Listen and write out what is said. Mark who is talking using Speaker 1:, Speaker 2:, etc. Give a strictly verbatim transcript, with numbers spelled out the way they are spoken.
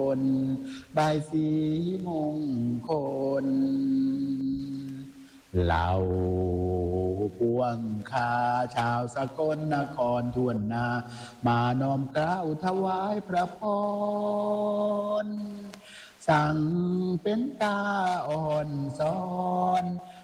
Speaker 1: ลบายสีมงคลเหล่าพวงคาชาวสกลนครทั่วหน้ามาน้อมเกล้าถวายพระพรสั่งเป็นตาอ่อนสอน